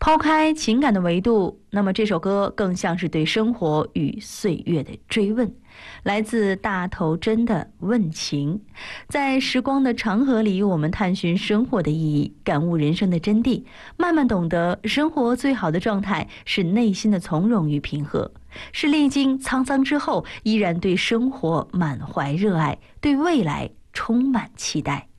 抛开情感的维度，那么这首歌更像是对生活与岁月的追问。来自大头针的问情，在时光的长河里，我们探寻生活的意义，感悟人生的真谛，慢慢懂得生活最好的状态是内心的从容与平和，是历经沧桑之后依然对生活满怀热爱，对未来充满期待。